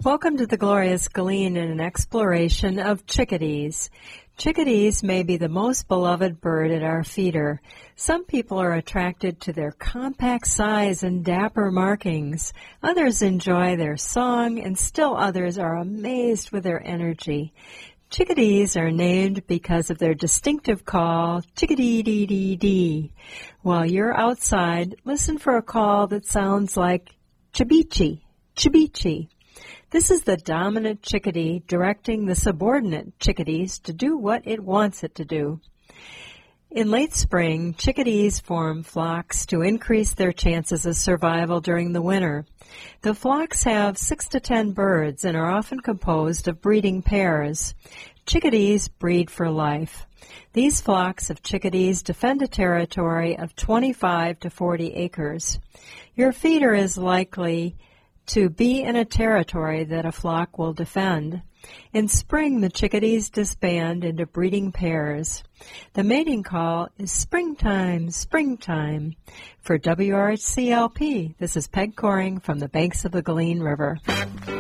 Welcome to the Glorious Glean and an exploration of chickadees. Chickadees may be the most beloved bird at our feeder. Some people are attracted to their compact size and dapper markings. Others enjoy their song, and still others are amazed with their energy. Chickadees are named because of their distinctive call, chickadee-dee-dee-dee. While you're outside, listen for a call that sounds like chibichi, chibichi. This is the dominant chickadee directing the subordinate chickadees to do what it wants it to do. In late spring, chickadees form flocks to increase their chances of survival during the winter. The flocks have 6 to 10 birds and are often composed of breeding pairs. Chickadees breed for life. These flocks of chickadees defend a territory of 25 to 40 acres. Your feeder is likely to be in a territory that a flock will defend. In spring, the chickadees disband into breeding pairs. The mating call is springtime, springtime. For WRHC-LP, this is Peg Coring from the banks of the Galene River.